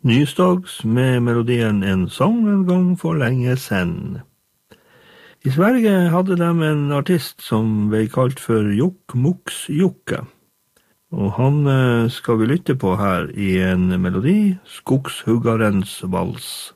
Nystags med melodien En sang en gang for lenge sen. I Sverige hadde de en artist som ble kalt for Jokkmokks-Jokke. Og han skal vi lytte på her i en melodi, Skogshuggarens vals.